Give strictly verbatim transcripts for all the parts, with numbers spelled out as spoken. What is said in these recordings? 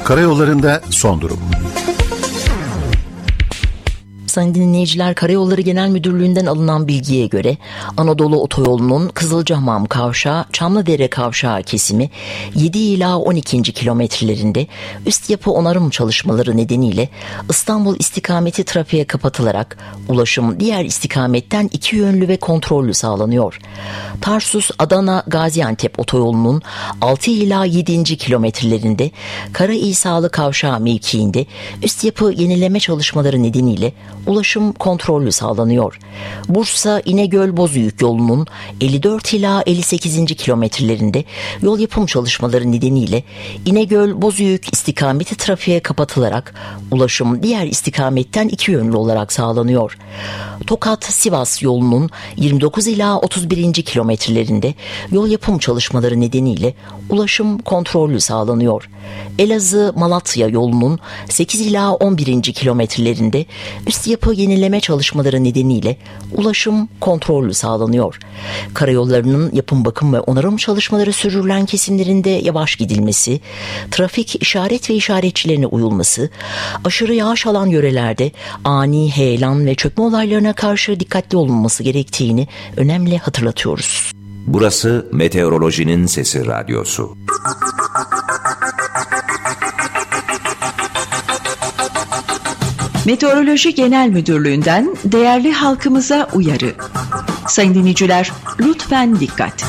Karayollarında son durum. Sayın dinleyiciler, Karayolları Genel Müdürlüğü'nden alınan bilgiye göre Anadolu Otoyolu'nun Kızılcahamam Kavşağı, Çamlıdere Kavşağı kesimi yedi ila on ikinci kilometrelerinde üst yapı onarım çalışmaları nedeniyle İstanbul istikameti trafiğe kapatılarak ulaşım diğer istikametten iki yönlü ve kontrollü sağlanıyor. Tarsus Adana Gaziantep Otoyolu'nun altı ila yedinci kilometrelerinde Karaİsalı Kavşağı mevkiinde üst yapı yenileme çalışmaları nedeniyle ulaşım kontrollü sağlanıyor. Bursa İnegöl Bozüyük yolunun elli dört ila elli sekizinci kilometrelerinde yol yapım çalışmaları nedeniyle İnegöl Bozüyük istikameti trafiğe kapatılarak ulaşım diğer istikametten iki yönlü olarak sağlanıyor. Tokat Sivas yolunun yirmi dokuz ila otuz birinci kilometrelerinde yol yapım çalışmaları nedeniyle ulaşım kontrollü sağlanıyor. Elazığ Malatya yolunun sekiz ila on birinci kilometrelerinde üst yapı yenileme çalışmaları nedeniyle ulaşım kontrollü sağlanıyor. Karayollarının yapım bakım ve onarım çalışmaları sürdürülen kesimlerinde yavaş gidilmesi, trafik işaret ve işaretçilerine uyulması, aşırı yağış alan yörelerde ani heyelan ve çökme olaylarına karşı dikkatli olunması gerektiğini önemli hatırlatıyoruz. Burası Meteorolojinin Sesi Radyosu. Meteoroloji Genel Müdürlüğü'nden değerli halkımıza uyarı. Sayın dinleyiciler, lütfen dikkat.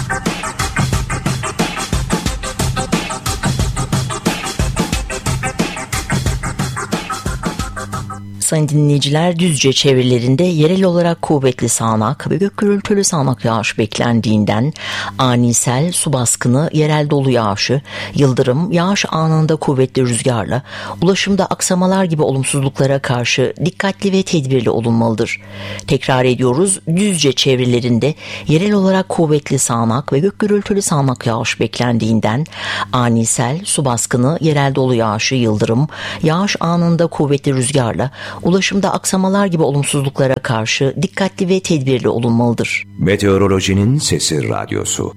Sayın dinleyiciler, Düzce çevrelerinde yerel olarak kuvvetli sağanak ve gök gürültülü sağanak yağış beklendiğinden ani sel, su baskını, yerel dolu yağışı, yıldırım, yağış anında kuvvetli rüzgarla ulaşımda aksamalar gibi olumsuzluklara karşı dikkatli ve tedbirli olunmalıdır. Tekrar ediyoruz, Düzce çevrelerinde yerel olarak kuvvetli sağanak ve gök gürültülü sağanak yağış beklendiğinden ani sel, su baskını, yerel dolu yağışı, yıldırım, yağış anında kuvvetli rüzgarla ulaşımda aksamalar gibi olumsuzluklara karşı dikkatli ve tedbirli olunmalıdır. Meteorolojinin Sesi Radyosu.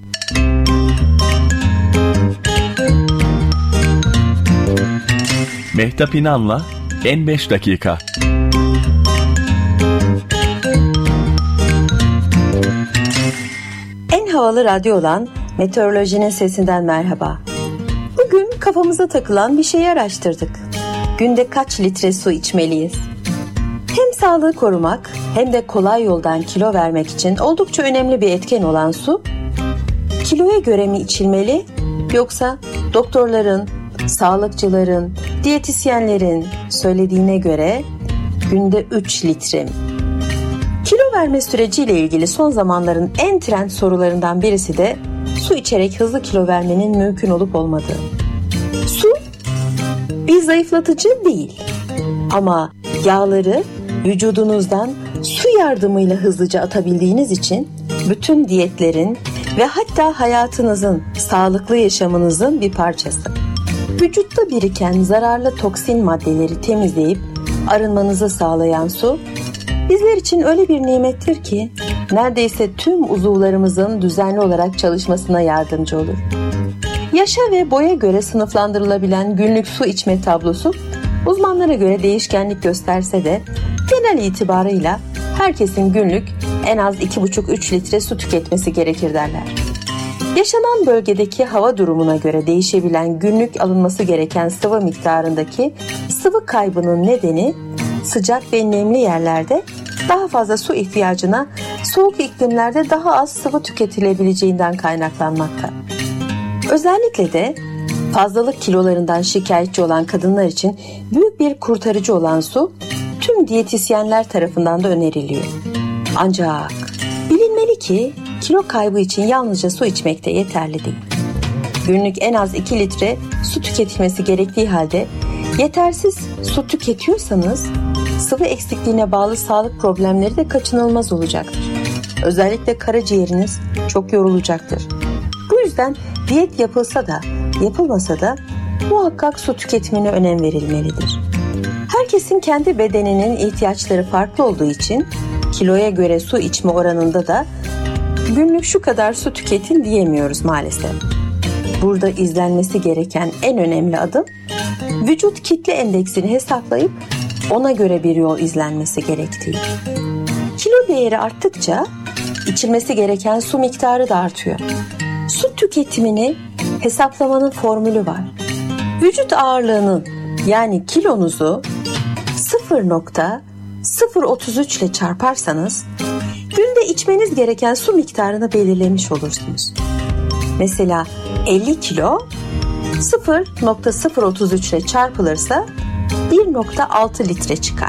Mehtap İnan'la En beş dakika. En havalı radyo olan Meteorolojinin Sesinden merhaba. Bugün kafamıza takılan bir şeyi araştırdık. Günde kaç litre su içmeliyiz? Hem sağlığı korumak hem de kolay yoldan kilo vermek için oldukça önemli bir etken olan su, kiloya göre mi içilmeli yoksa doktorların, sağlıkçıların, diyetisyenlerin söylediğine göre günde üç litre mi? Kilo verme süreciyle ilgili son zamanların en trend sorularından birisi de su içerek hızlı kilo vermenin mümkün olup olmadığı. Su bir zayıflatıcı değil ama yağları vücudunuzdan su yardımıyla hızlıca atabildiğiniz için bütün diyetlerin ve hatta hayatınızın, sağlıklı yaşamınızın bir parçası. Vücutta biriken zararlı toksin maddeleri temizleyip arınmanızı sağlayan su, bizler için öyle bir nimettir ki neredeyse tüm uzuvlarımızın düzenli olarak çalışmasına yardımcı olur. Yaşa ve boya göre sınıflandırılabilen günlük su içme tablosu uzmanlara göre değişkenlik gösterse de genel itibarıyla herkesin günlük en az iki buçuk üç litre su tüketmesi gerekir derler. Yaşanan bölgedeki hava durumuna göre değişebilen günlük alınması gereken sıvı miktarındaki sıvı kaybının nedeni sıcak ve nemli yerlerde daha fazla su ihtiyacına, soğuk iklimlerde daha az sıvı tüketilebileceğinden kaynaklanmakta. Özellikle de fazlalık kilolarından şikayetçi olan kadınlar için büyük bir kurtarıcı olan su tüm diyetisyenler tarafından da öneriliyor. Ancak bilinmeli ki kilo kaybı için yalnızca su içmek de yeterli değil. Günlük en az iki litre su tüketilmesi gerektiği halde yetersiz su tüketiyorsanız sıvı eksikliğine bağlı sağlık problemleri de kaçınılmaz olacaktır. Özellikle karaciğeriniz çok yorulacaktır. Bu yüzden diyet yapılsa da yapılmasa da muhakkak su tüketimine önem verilmelidir. Herkesin kendi bedeninin ihtiyaçları farklı olduğu için kiloya göre su içme oranında da günlük şu kadar su tüketin diyemiyoruz maalesef. Burada izlenmesi gereken en önemli adım, vücut kitle endeksini hesaplayıp ona göre bir yol izlenmesi gerektiği. Kilo değeri arttıkça içilmesi gereken su miktarı da artıyor. Su tüketimini hesaplamanın formülü var. Vücut ağırlığının yani kilonuzu sıfır nokta sıfır otuz üç ile çarparsanız günde içmeniz gereken su miktarını belirlemiş olursunuz. Mesela elli kilo sıfır nokta sıfır otuz üç ile çarpılırsa bir nokta altı litre çıkar.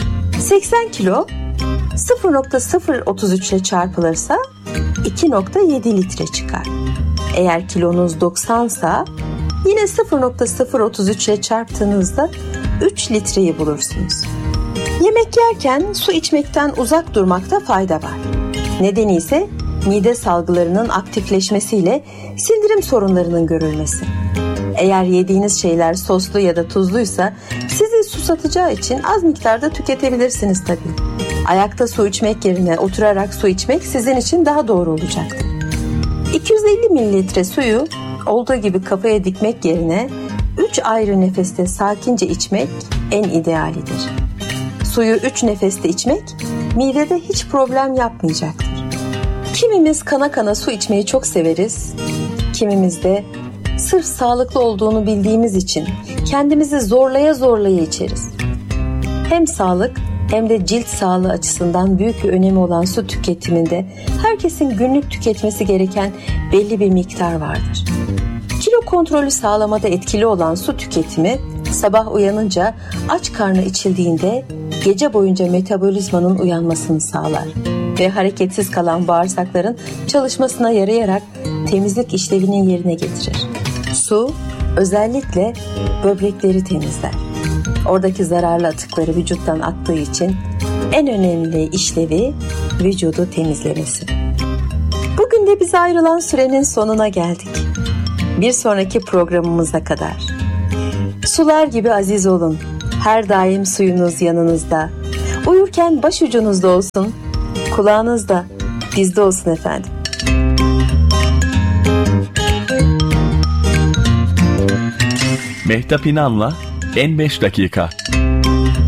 seksen kilo sıfır nokta sıfır otuz üç ile çarpılırsa iki nokta yedi litre çıkar. Eğer kilonuz doksansa yine sıfır nokta sıfır otuz üç ile çarptığınızda üç litreyi bulursunuz. Yemek yerken su içmekten uzak durmakta fayda var. Nedeni ise mide salgılarının aktifleşmesiyle sindirim sorunlarının görülmesi. Eğer yediğiniz şeyler soslu ya da tuzluysa sizi susatacağı için az miktarda tüketebilirsiniz tabii. Ayakta su içmek yerine oturarak su içmek sizin için daha doğru olacaktır. iki yüz elli mililitre suyu olduğu gibi kafaya dikmek yerine üç ayrı nefeste sakince içmek en idealidir. Suyu üç nefeste içmek midede hiç problem yapmayacaktır. Kimimiz kana kana su içmeyi çok severiz, kimimiz de sırf sağlıklı olduğunu bildiğimiz için kendimizi zorlaya zorlaya içeriz. Hem sağlık hem de cilt sağlığı açısından büyük bir önemi olan su tüketiminde herkesin günlük tüketmesi gereken belli bir miktar vardır. Kilo kontrolü sağlamada etkili olan su tüketimi sabah uyanınca aç karnı içildiğinde gece boyunca metabolizmanın uyanmasını sağlar ve hareketsiz kalan bağırsakların çalışmasına yarayarak temizlik işlevini yerine getirir. Su özellikle böbrekleri temizler. Oradaki zararlı atıkları vücuttan attığı için en önemli işlevi vücudu temizlemesi. Bugün de bize ayrılan sürenin sonuna geldik. Bir sonraki programımıza kadar. Sular gibi aziz olun. Her daim suyunuz yanınızda. Uyurken başucunuzda olsun. Kulağınızda, bizde olsun efendim. Mehtap İnan'la En beş Dakika.